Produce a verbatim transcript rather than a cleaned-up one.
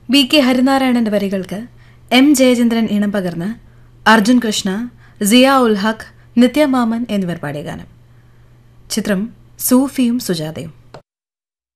B K ഹരിനാരായണന്റെ വരികൾക്ക് M Jayachandran ഇണം പകർന്ന് അർജുൻ കൃഷ്ണ, സിയ ഉൽ ഹഖ്, നിത്യമാമൻ എന്നിവർ പാടിയ ഗാനം. ചിത്രം സൂഫിയും സുജാതയും.